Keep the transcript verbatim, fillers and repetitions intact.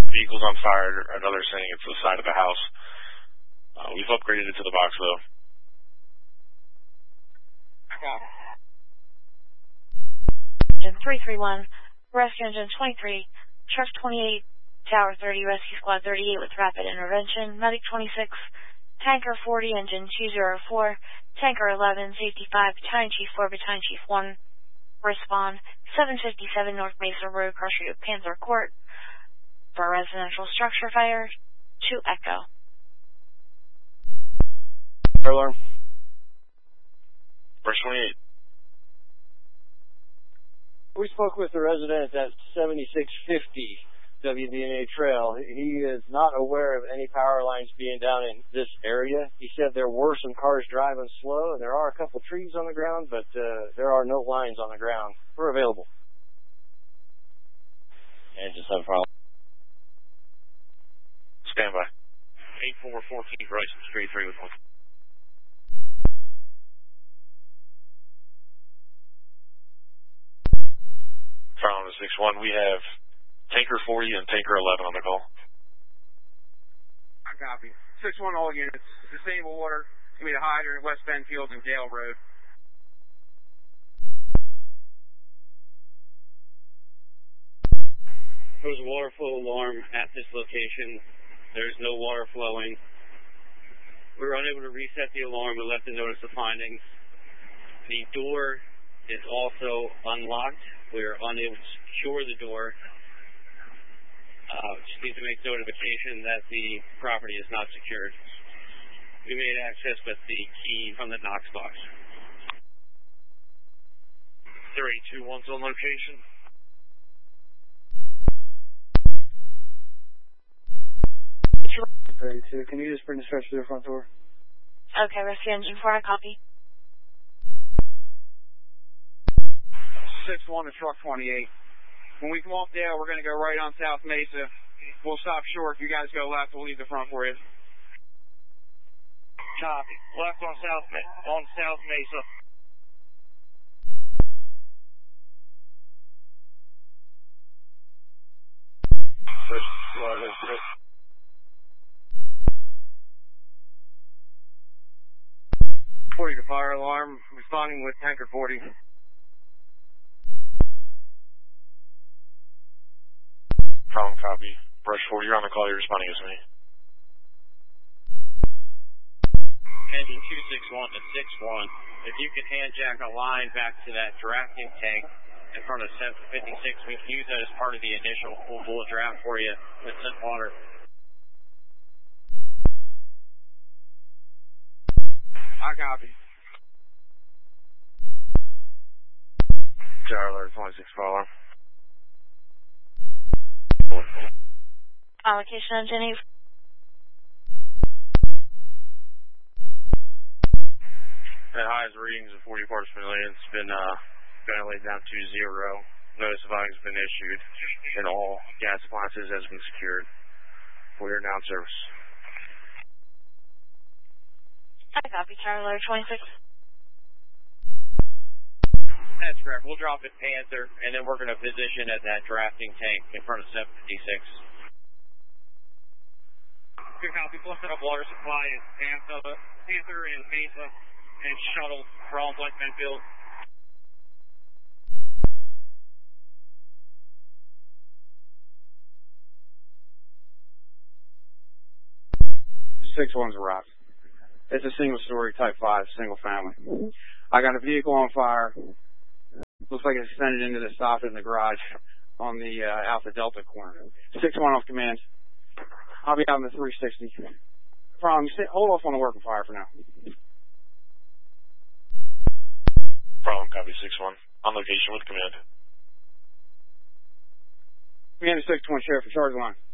vehicles on fire, another saying it's the side of the house. Uh, we've upgraded it to the box, though. Engine three three one, Rescue Engine twenty-three, Truck twenty-eight, Tower thirty, Rescue Squad thirty-eight with rapid intervention, Medic twenty-six, Tanker forty, Engine two zero four, Tanker eleven, Safety five, Battalion Chief four, Battalion Chief one, respond, seven fifty-seven North Mesa Road, Cross Street of Panther Court, for a residential structure fire, to Echo. Fire alarm. Brush twenty-eight. We spoke with the resident at seventy-six fifty W D N A Trail. He is not aware of any power lines being down in this area. He said there were some cars driving slow, and there are a couple trees on the ground, but uh, there are no lines on the ground. We're available. And just have a problem. Stand by. eight four fourteen Bryson Street, three with one. Found the six one. We have Tanker forty and Tanker eleven on the call. I copy. six one all units. Sustainable water. Give me the hydrant, West Benfield and Dale Road. There was a water flow alarm at this location. There's no water flowing. We were unable to reset the alarm. We left a notice of findings. The door is also unlocked. We are unable to secure the door. Uh, just need to make notification that the property is not secured. We made access with the key from the Knox box. three two one's on location. thirty-two. Can you just bring the stretch to the front door? Okay, Rescue Engine four, I copy. six one to Truck twenty-eight. When we come off there, we're going to go right on South Mesa. We'll stop short. If you guys go left, we'll leave the front for you. Copy. Left on South, on South Mesa. forty to fire alarm. Responding with Tanker forty. Problem copy. Brush forty, you're on the call. You're responding as me. Engine two six one to six one. If you could hand jack a line back to that drafting tank in front of seven fifty-six, we can use that as part of the initial full bullet draft for you with some water. I copy. Tower alert, twenty-six fire alarm. Allocation Engine eight. At highest readings of forty parts per million, it's been uh, ventilated down to zero. Notice of volume has been issued, and all gas appliances has been secured. We are now in service. I copy, Tower Alert twenty-six. That's correct. We'll drop at Panther, and then we're going to position at that drafting tank in front of seven fifty-six. Good copy. Plus set up water supply at Panther, Panther and Mesa, and shuttle from West Benfield. six one's a rock. It's a single story, type five, single family. I got a vehicle on fire. Looks like it's extended into the stop in the garage on the uh, Alpha Delta corner. six one off command. I'll be out in the three sixty. From, hold off on the working fire for now. Problem copy six one. On location with command. Command six one, Sheriff, for charge line.